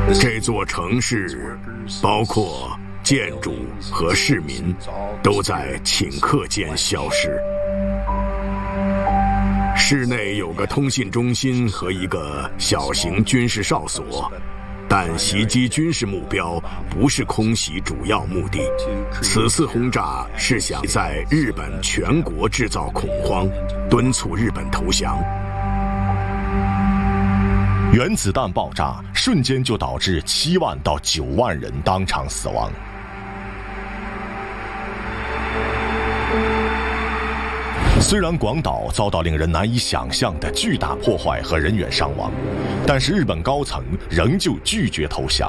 这座城市，包括建筑和市民，都在顷刻间消失。市内有个通信中心和一个小型军事哨所，但袭击军事目标不是空袭主要目的。此次轰炸是想在日本全国制造恐慌，敦促日本投降。 原子弹爆炸瞬间就导致7万到9万人当场死亡。虽然广岛遭到令人难以想象的巨大破坏和人员伤亡，但是日本高层仍旧拒绝投降。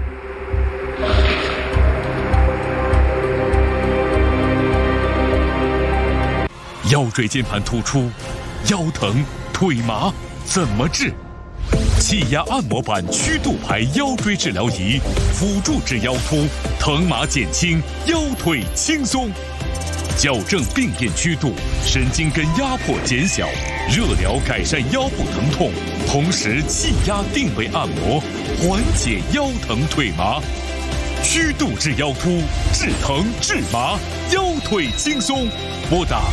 腰椎间盘突出、腰疼、腿麻，怎么治？气压按摩板曲度排腰椎治疗仪，辅助治腰突，疼麻减轻，腰腿轻松。矫正病变曲度，神经根压迫减小，热疗改善腰部疼痛，同时气压定位按摩，缓解腰疼腿麻。曲度治腰突，治疼治麻，腰腿轻松。拨打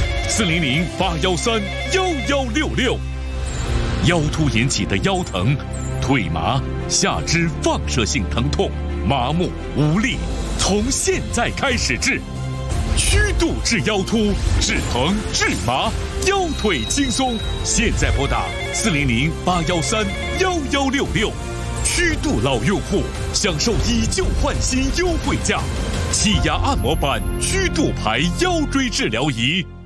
400-813-1166。腰突引起的腰疼、腿麻、下肢放射性疼痛、麻木无力，从现在开始治。曲度治腰突，治疼治麻，腰腿轻松。现在拨打400-813-1166。曲度老用户享受以旧换新优惠价，气压按摩板曲度排腰椎治疗仪。